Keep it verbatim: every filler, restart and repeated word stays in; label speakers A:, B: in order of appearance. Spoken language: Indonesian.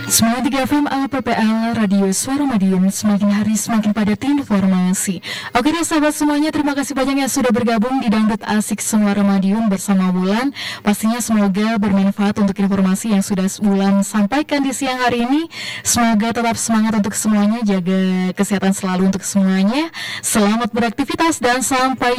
A: sembilan puluh tiga F M A P P L Radio Suara Madiun, semakin hari semakin padat informasi. Oke deh sahabat semuanya, terima kasih banyak yang sudah bergabung di Dangdut Asik Suara Madiun bersama Wulan. Pastinya semoga bermanfaat untuk informasi yang sudah Wulan sampaikan di siang hari ini. Semoga tetap semangat untuk semuanya, jaga kesehatan selalu untuk semuanya. Selamat beraktivitas dan sampai